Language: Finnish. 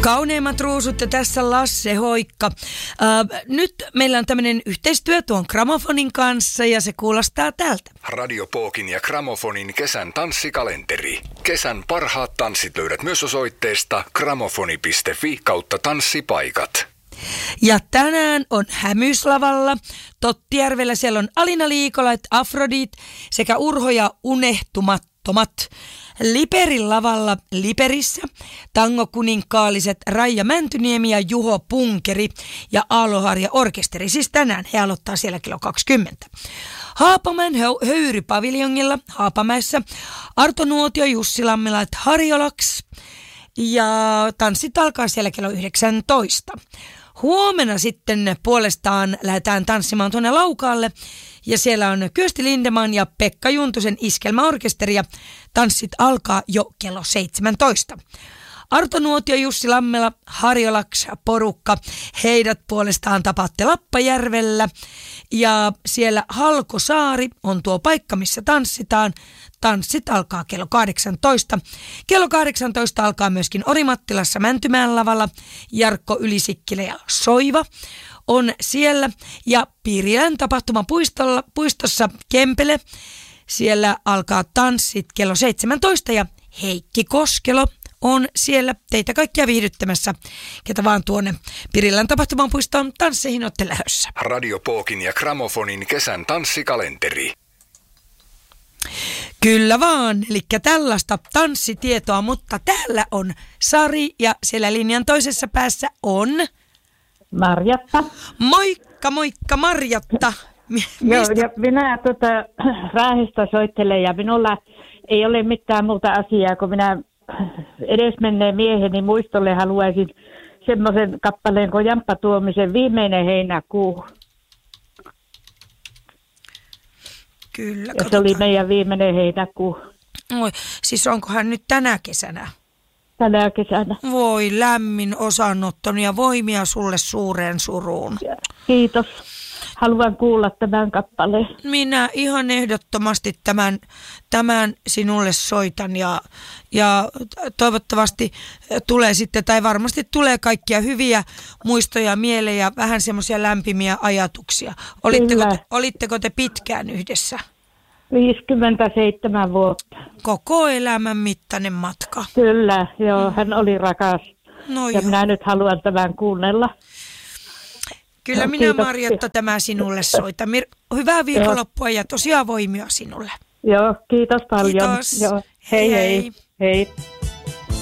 Kauneimmat ruusut ja tässä Lasse Hoikka. Nyt meillä on tämmöinen yhteistyö tuon Gramofonin kanssa ja se kuulostaa tältä. Radio Pookin ja Gramofonin kesän tanssikalenteri. Kesän parhaat tanssit löydät myös osoitteesta gramofoni.fi/tanssipaikat. Ja tänään on Hämyslavalla. Tottijärvellä siellä on Alina Liikolait, Afrodit sekä Urho ja Unehtumattomat. Liperin lavalla Liperissä tangokuninkkaalliset Raija Mäntyniemi ja Juho Punkeri ja Aaloharja orkesteri. Siis tänään he aloittaa siellä kello 20. Haapamäen höyrypaviljongilla Haapamäessä Arto Nuotio, Jussi Lammila, Harjolaks ja tanssit alkaa siellä kello 19. Huomenna sitten puolestaan lähdetään tanssimaan tuonne Laukaalle ja siellä on Kyösti Lindeman ja Pekka Juntusen iskelmäorkesteri ja tanssit alkaa jo kello 17. Arto Nuotio, Jussi Lammela, Harjolaks porukka, heidät puolestaan tapaatte Lappajärvellä ja siellä Halkosaari on tuo paikka, missä tanssitaan. Tanssit alkaa kello 18. Kello 18 alkaa myöskin Orimattilassa Mäntymäen lavalla Jarkko Ylisikkilä ja Soiva on siellä ja Piirilän tapahtumapuistossa Kempele. Siellä alkaa tanssit kello 17 ja Heikki Koskelo on siellä teitä kaikkia viihdyttämässä, ketä vaan tuonne Pirilän tapahtumapuistoon tansseihin olette lähdössä. Radio Pookin ja Gramofonin kesän tanssikalenteri. Kyllä vaan, eli tällaista tanssitietoa, mutta täällä on Sari ja siellä linjan toisessa päässä on Marjatta. Moikka, moikka Marjatta. Joo, ja minä Raahesta soittelen ja minulla ei ole mitään muuta asiaa, kun minä edesmenneen mieheni muistolle haluaisin semmoisen kappaleen kuin Jamppa Tuomisen Viimeinen heinäkuu. Kyllä, ja se oli meidän viimeinen heinäkuu. Oi, siis onkohan nyt tänä kesänä? Tänä kesänä. Voi lämmin osanottoni ja voimia sulle suureen suruun. Kiitos. Haluan kuulla tämän kappaleen. Minä ihan ehdottomasti tämän sinulle soitan ja toivottavasti tulee sitten, tai varmasti tulee kaikkia hyviä muistoja mieleen ja vähän semmoisia lämpimiä ajatuksia. Olitteko te pitkään yhdessä? 57 vuotta. Koko elämän mittainen matka. Kyllä, joo, hän oli rakas. No ja joo. Minä nyt haluan tämän kuunnella. Kyllä minä, Marjatta, tämä sinulle soitan. Hyvää viikonloppua ja tosiaan voimia sinulle. Joo, kiitos paljon. Kiitos. Joo, hei.